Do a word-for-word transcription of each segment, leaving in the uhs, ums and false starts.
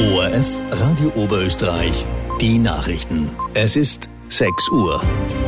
O R F Radio Oberösterreich, die Nachrichten. Es ist sechs Uhr.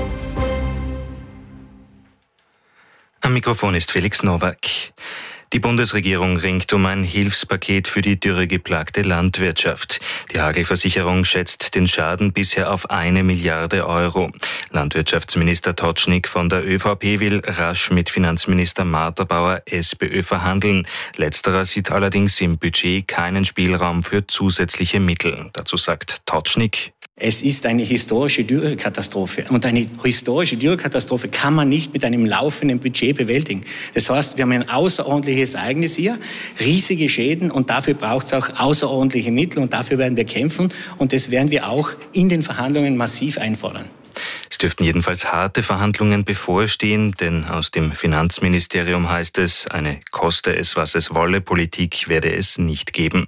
Am Mikrofon ist Felix Nowak. Die Bundesregierung ringt um ein Hilfspaket für die dürregeplagte Landwirtschaft. Die Hagelversicherung schätzt den Schaden bisher auf eine Milliarde Euro. Landwirtschaftsminister Totschnig von der ÖVP will rasch mit Finanzminister Marterbauer SPÖ verhandeln. Letzterer sieht allerdings im Budget keinen Spielraum für zusätzliche Mittel. Dazu sagt Totschnig: Es ist eine historische Dürrekatastrophe und eine historische Dürrekatastrophe kann man nicht mit einem laufenden Budget bewältigen. Das heißt, wir haben ein außerordentliches Ereignis hier, riesige Schäden und dafür braucht es auch außerordentliche Mittel und dafür werden wir kämpfen und das werden wir auch in den Verhandlungen massiv einfordern. Es dürften jedenfalls harte Verhandlungen bevorstehen, denn aus dem Finanzministerium heißt es, eine koste es, was es wolle, Politik werde es nicht geben.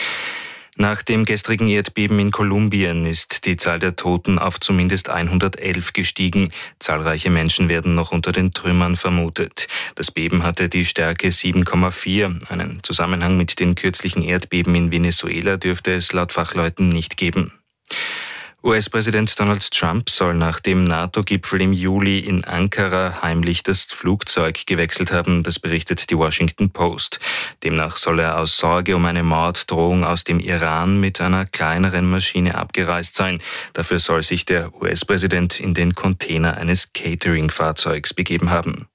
Nach dem gestrigen Erdbeben in Kolumbien ist die Zahl der Toten auf zumindest hundertelf gestiegen. Zahlreiche Menschen werden noch unter den Trümmern vermutet. Das Beben hatte die Stärke sieben Komma vier. Einen Zusammenhang mit den kürzlichen Erdbeben in Venezuela dürfte es laut Fachleuten nicht geben. U S-Präsident Donald Trump soll nach dem NATO-Gipfel im Juli in Ankara heimlich das Flugzeug gewechselt haben, das berichtet die Washington Post. Demnach soll er aus Sorge um eine Morddrohung aus dem Iran mit einer kleineren Maschine abgereist sein. Dafür soll sich der U S-Präsident in den Container eines Catering-Fahrzeugs begeben haben.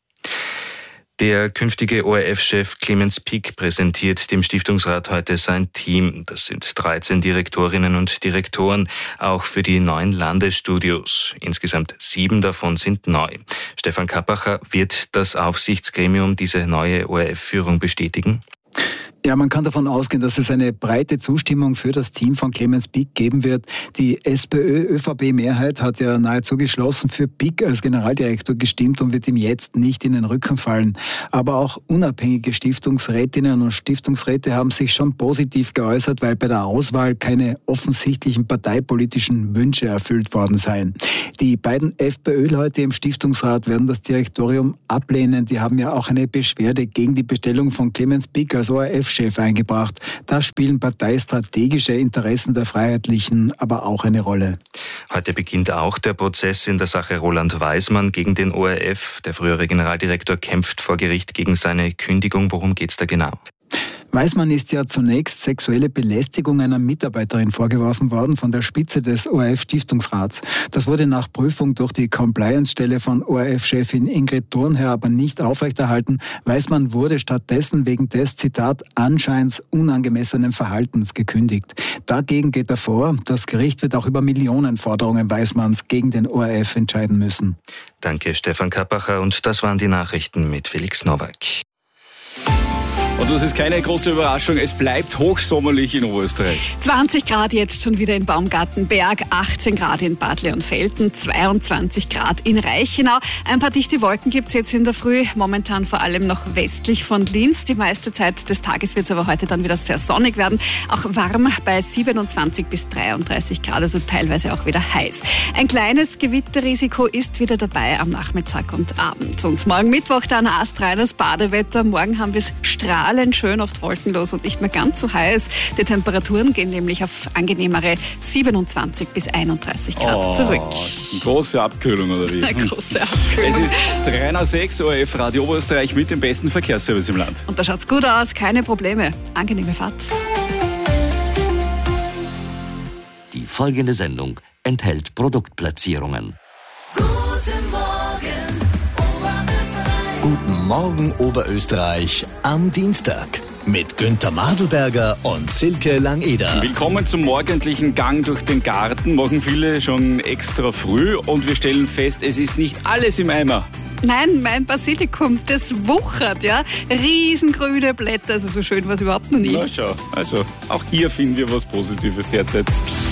Der künftige O R F-Chef Clemens Pick präsentiert dem Stiftungsrat heute sein Team. Das sind dreizehn Direktorinnen und Direktoren, auch für die neuen Landesstudios. Insgesamt sieben davon sind neu. Stefan Kappacher, wird das Aufsichtsgremium diese neue O R F-Führung bestätigen? Ja, man kann davon ausgehen, dass es eine breite Zustimmung für das Team von Clemens Pick geben wird. Die SPÖ-ÖVP-Mehrheit hat ja nahezu geschlossen für Pick als Generaldirektor gestimmt und wird ihm jetzt nicht in den Rücken fallen. Aber auch unabhängige Stiftungsrätinnen und Stiftungsräte haben sich schon positiv geäußert, weil bei der Auswahl keine offensichtlichen parteipolitischen Wünsche erfüllt worden seien. Die beiden FPÖ-Leute im Stiftungsrat werden das Direktorium ablehnen. Die haben ja auch eine Beschwerde gegen die Bestellung von Clemens Pick als O R F Chef eingebracht. Da spielen parteistrategische Interessen der Freiheitlichen aber auch eine Rolle. Heute beginnt auch der Prozess in der Sache Roland Weismann gegen den O R F. Der frühere Generaldirektor kämpft vor Gericht gegen seine Kündigung. Worum geht's da genau? Weismann ist ja zunächst sexuelle Belästigung einer Mitarbeiterin vorgeworfen worden von der Spitze des O R F-Stiftungsrats. Das wurde nach Prüfung durch die Compliance-Stelle von O R F-Chefin Ingrid Thurnherr aber nicht aufrechterhalten. Weismann wurde stattdessen wegen des, Zitat, Anscheins unangemessenen Verhaltens gekündigt. Dagegen geht er vor. Das Gericht wird auch über Millionenforderungen Weismanns gegen den O R F entscheiden müssen. Danke, Stefan Kappacher. Und das waren die Nachrichten mit Felix Nowak. Und das ist keine große Überraschung, es bleibt hochsommerlich in Oberösterreich. zwanzig Grad jetzt schon wieder in Baumgartenberg, achtzehn Grad in Bad Leonfelden, zweiundzwanzig Grad in Reichenau. Ein paar dichte Wolken gibt es jetzt in der Früh, momentan vor allem noch westlich von Linz. Die meiste Zeit des Tages wird es aber heute dann wieder sehr sonnig werden. Auch warm bei siebenundzwanzig bis dreiunddreißig Grad, also teilweise auch wieder heiß. Ein kleines Gewitterrisiko ist wieder dabei am Nachmittag und Abend. Und morgen Mittwoch dann astreines Badewetter. Morgen haben wir es strahlend schön, oft wolkenlos und nicht mehr ganz so heiß. Die Temperaturen gehen nämlich auf angenehmere siebenundzwanzig bis einunddreißig Grad oh, zurück. Eine große Abkühlung, oder wie? Eine große Abkühlung. Es ist drei nach sechs, O R F Radio Oberösterreich mit dem besten Verkehrsservice im Land. Und da schaut's gut aus, keine Probleme. Angenehme Fahrt. Die folgende Sendung enthält Produktplatzierungen. Guten Morgen Oberösterreich am Dienstag mit Günther Madelberger und Silke Langeder. Willkommen zum morgendlichen Gang durch den Garten. Machen viele schon extra früh und wir stellen fest, es ist nicht alles im Eimer. Nein, mein Basilikum, das wuchert, ja. Riesengrüne Blätter, also so schön war es überhaupt noch nie. Na schau, also auch hier finden wir was Positives derzeit.